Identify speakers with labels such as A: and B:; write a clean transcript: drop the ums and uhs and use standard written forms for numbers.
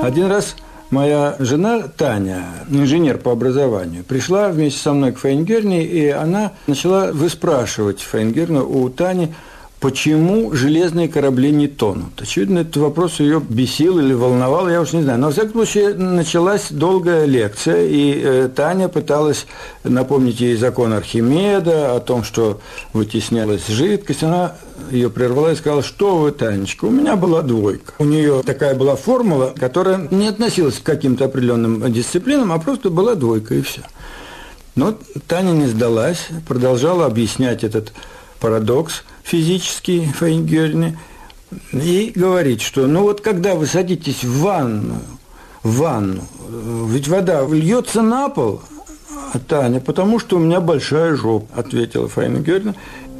A: Один раз моя жена Таня, инженер по образованию, пришла вместе со мной к Фейнгерне, и она начала выспрашивать Фейнгерну у Тани, почему железные корабли не тонут. Очевидно, этот вопрос ее бесил или волновал, я уж не знаю. Но, во всяком случае, началась долгая лекция, и Таня пыталась напомнить ей закон Архимеда о том, что вытеснялась жидкость. Она ее прервала и сказала: что вы, Танечка, у меня была двойка. У нее такая была формула, которая не относилась к каким-то определенным дисциплинам, а просто была двойка, и все. Но Таня не сдалась, продолжала объяснять этот парадокс физический Фейнгерне и говорит, что когда вы садитесь в ванну, ведь вода льется на пол, а Таня: потому что у меня большая жопа, ответила Фейнгерне.